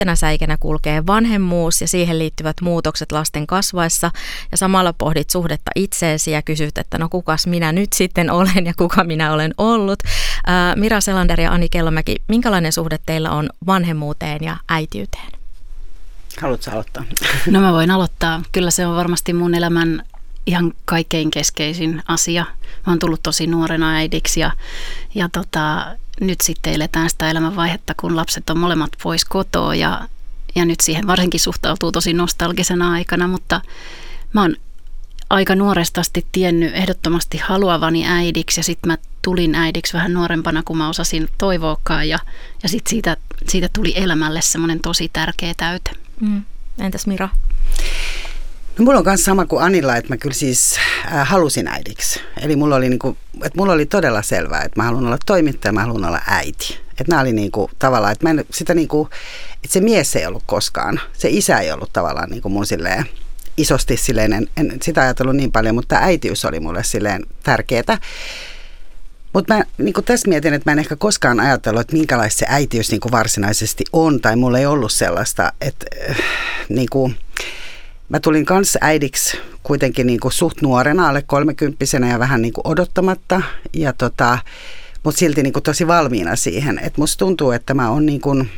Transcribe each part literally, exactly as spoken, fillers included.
yhtenä säikenä kulkee vanhemmuus ja siihen liittyvät muutokset lasten kasvaessa ja samalla pohdit suhdetta itseesi ja kysyt, että no kukas minä nyt sitten olen ja kuka minä olen ollut. Ää, Mira Selander ja Ani Kellomäki, minkälainen suhde teillä on vanhemmuuteen ja äitiyteen? Haluatko aloittaa? No mä voin aloittaa. Kyllä se on varmasti mun elämän ihan kaikkein keskeisin asia. Mä oon tullut tosi nuorena äidiksi ja, ja tota, nyt sitten eletään sitä elämänvaihetta, kun lapset on molemmat pois kotoa ja, ja nyt siihen varsinkin suhtautuu tosi nostalgisena aikana, mutta mä oon aika nuoresta asti tiennyt ehdottomasti haluavani äidiksi ja sitten mä tulin äidiksi vähän nuorempana, kun mä osasin toivoakaan ja, ja sitten siitä, siitä tuli elämälle semmoinen tosi tärkeä täyte. Mm. Entäs Mira? No, mulla on myös sama kuin Anilla, että mä kyllä siis äh, halusin äidiksi. Eli mulla oli, niinku, että mulla oli todella selvää, että mä haluan olla toimittaja, mä haluan olla äiti. Että nämä oli niinku, tavallaan, että, mä en, sitä niinku, että se mies ei ollut koskaan, se isä ei ollut tavallaan niinku mun silleen isosti silleen, en, en sitä ajatellut niin paljon, mutta äitiys oli mulle silleen tärkeetä. Mutta mä niin tässä mietin, että mä en ehkä koskaan ajatellut, että minkälaista se äitiys niin varsinaisesti on, tai mulla ei ollut sellaista, että äh, niin kuin, mä tulin kanssa äidiksi kuitenkin niin kuin suht nuorena, alle kolmekymppisenä ja vähän niin kuin odottamatta, ja tota, mutta silti niin kuin tosi valmiina siihen, että musta tuntuu, että mä oon niin kuin,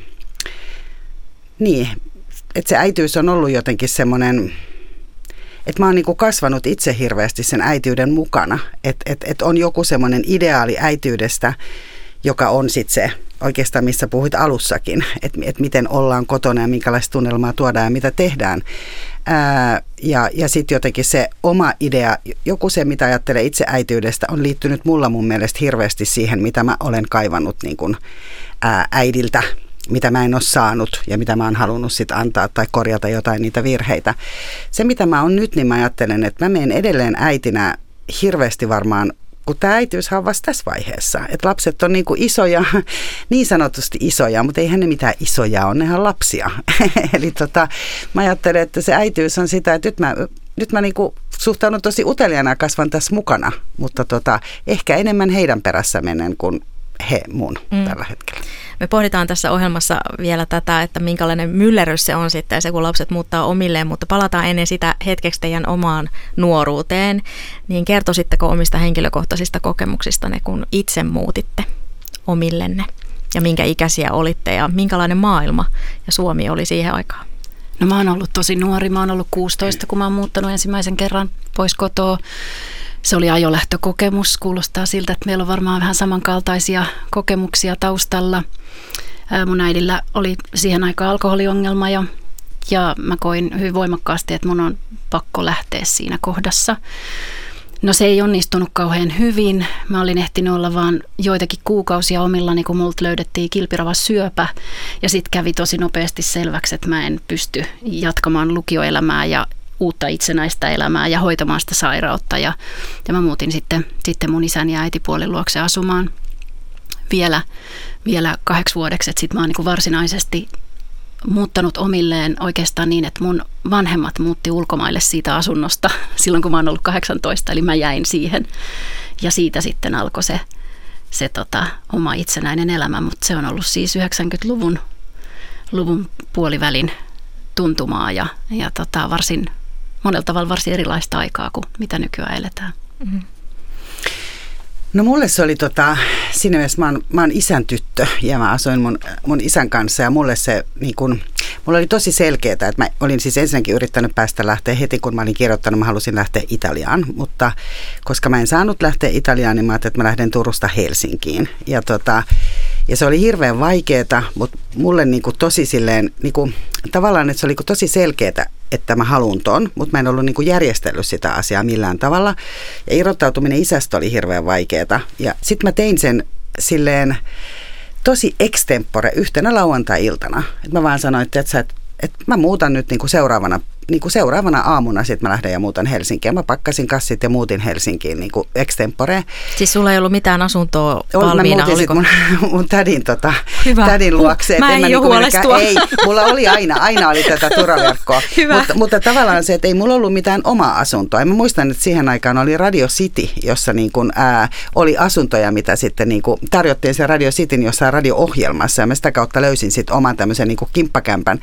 niin, että se äitiys on ollut jotenkin semmoinen, että mä oon niinku kasvanut itse hirveästi sen äitiyden mukana, että et, et on joku semmoinen ideaali äitiydestä, joka on sitten se oikeastaan, missä puhuit alussakin, että et miten ollaan kotona ja minkälaista tunnelmaa tuodaan ja mitä tehdään. Ää, ja ja sitten jotenkin se oma idea, joku se mitä ajattelee itse äitiydestä, on liittynyt mulla mun mielestä hirveästi siihen, mitä mä olen kaivannut niin kun, ää, äidiltä, mitä mä en ole saanut ja mitä mä oon halunnut sit antaa tai korjata jotain niitä virheitä. Se, mitä mä oon nyt, niin mä ajattelen, että mä menen edelleen äitinä hirveästi varmaan, kun tämä äitiyshän on vasta tässä vaiheessa. Että lapset on niin kuin isoja, niin sanotusti isoja, mutta eihän ne mitään isoja ole, nehän lapsia. Eli tota, mä ajattelen, että se äitiys on sitä, että nyt mä, nyt mä niin kuin suhtaudun tosi uteliaana ja kasvan tässä mukana, mutta tota, ehkä enemmän heidän perässä menen kuin he mun mm. tällä hetkellä. Me pohditaan tässä ohjelmassa vielä tätä, että minkälainen myllerrys se on sitten se, kun lapset muuttaa omilleen, mutta palataan ennen sitä hetkeksi teidän omaan nuoruuteen. Niin kertoisitteko omista henkilökohtaisista kokemuksistanne, kun itse muutitte omillenne ja minkä ikäisiä olitte ja minkälainen maailma ja Suomi oli siihen aikaan? No mä oon ollut tosi nuori, mä oon ollut kuusitoista, kun mä oon muuttanut ensimmäisen kerran pois kotoa. Se oli ajolähtökokemus, kuulostaa siltä, että meillä on varmaan vähän samankaltaisia kokemuksia taustalla. Ää, mun äidillä oli siihen aikaan alkoholiongelma ja, ja mä koin hyvin voimakkaasti, että mun on pakko lähteä siinä kohdassa. No se ei onnistunut kauhean hyvin. Mä olin ehtinyt olla vaan joitakin kuukausia omillani, kun multa löydettiin kilpiravassyöpä ja sitten kävi tosi nopeasti selväksi, että mä en pysty jatkamaan lukioelämää ja uutta itsenäistä elämää ja hoitamaan sitä sairautta. Ja, ja mä muutin sitten, sitten mun isän ja äitipuolin luokse asumaan vielä, vielä kahdeksi vuodeksi. Sitten mä oon niin kuin varsinaisesti muuttanut omilleen oikeastaan niin, että mun vanhemmat muutti ulkomaille siitä asunnosta silloin, kun mä oon ollut kahdeksantoista, eli mä jäin siihen. Ja siitä sitten alkoi se, se tota, oma itsenäinen elämä, mutta se on ollut siis yhdeksänkymmentäluvun luvun puolivälin tuntumaa ja, ja tota, varsin monella tavalla varsin erilaista aikaa kuin mitä nykyään eletään. Mm-hmm. No mulle se oli tota, siinä mielessä, mä oon, mä oon isän tyttö ja mä asuin mun, mun isän kanssa ja mulle se niin kun, mulla oli tosi selkeää, että mä olin siis ensinnäkin yrittänyt päästä lähteä heti, kun mä olin kirjoittanut, mä halusin lähteä Italiaan, mutta koska mä en saanut lähteä Italiaan, niin mä ajattelin, että mä lähden Turusta Helsinkiin ja tota, ja se oli hirveän vaikeaa, mutta mulle niinku tosi silleen, niinku, tavallaan, että se oli tosi selkeää, että mä haluun ton, mutta mä en ollut niinku järjestellyt sitä asiaa millään tavalla. Ja irrottautuminen isästä oli hirveän vaikeaa. Ja sitten mä tein sen silleen tosi extempore yhtenä lauantai-iltana. Et mä vaan sanoin, että, että, että mä muutan nyt niinku seuraavana niin kuin seuraavana aamuna sitten mä lähden ja muutan Helsinkiin. Mä pakkasin kassit ja muutin Helsinkiin niin kuin extempore. Siis sulla ei ollut mitään asuntoa valmiina? Mä muutin oliko? Mun, mun tädin, tota, Hyvä. tädin luokse. Mä en mä jo niinku huolestua. Ei, mulla oli aina, aina oli tätä turvaverkkoa. mutta, mutta tavallaan se, että ei mulla ollut mitään omaa asuntoa. Ja mä muistan, että siihen aikaan oli Radio City, jossa niin kuin, ää, oli asuntoja, mitä sitten niin kuin, tarjottiin se Radio Cityn jossain radio-ohjelmassa. Ja mä sitä kautta löysin sitten oman tämmöisen niin kuin kimppakämpän.